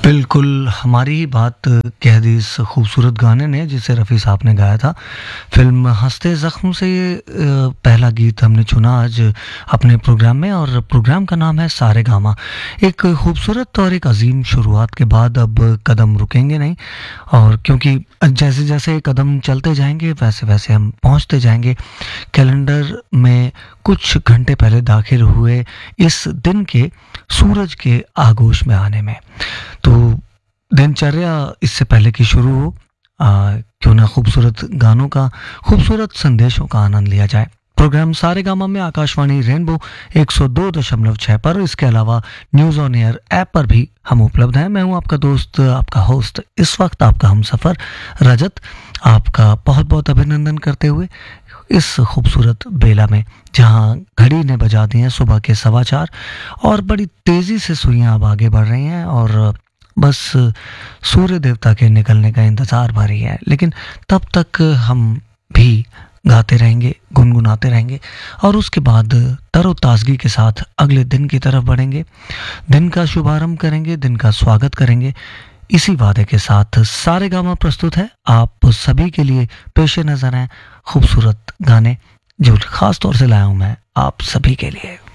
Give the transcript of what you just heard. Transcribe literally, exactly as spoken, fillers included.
बिल्कुल, हमारी ही बात कह दी इस खूबसूरत गाने ने जिसे रफ़ी साहब ने गाया था। फ़िल्म हँसते ज़ख्म से ये अ, पहला गीत हमने चुना आज अपने प्रोग्राम में और प्रोग्राम का नाम है सारेगामा। एक खूबसूरत और एक अज़ीम शुरुआत के बाद अब कदम रुकेंगे नहीं और क्योंकि जैसे-जैसे कदम चलते जाएँगे वैसे-वैसे हम पहुँचते जाएँगे कैलेंडर में कुछ घंटे पहले दाखिल हुए इस दिन के सूरज के आगोश में आने में। तो दिनचर्या इससे पहले कि शुरू हो आ, क्यों ना खूबसूरत गानों का खूबसूरत संदेशों का आनंद लिया जाए। प्रोग्राम सारेगामा में आकाशवाणी रेनबो एक सौ दो दशमलव छह पर, इसके अलावा न्यूज़ ऑन एयर ऐप पर भी हम उपलब्ध हैं। मैं हूं आपका दोस्त, आपका होस्ट, इस वक्त आपका हमसफर रजत। आपका बहुत बहुत अभिनंदन करते हुए इस खूबसूरत बेला में जहां घड़ी ने बजा दी हैं सुबह के सवा चार और बड़ी तेज़ी से सुइयां अब आगे बढ़ रही हैं और बस सूर्य देवता के निकलने का इंतज़ार भारी है। लेकिन तब तक हम भी गाते रहेंगे, गुनगुनाते रहेंगे और उसके बाद तरोताज़गी के साथ अगले दिन की तरफ बढ़ेंगे, दिन का शुभारंभ करेंगे, दिन का स्वागत करेंगे। इसी वादे के साथ सारेगामा प्रस्तुत है आप सभी के लिए, पेश नज़र हैं खूबसूरत गाने जो खास तौर से लाया हूँ मैं आप सभी के लिए।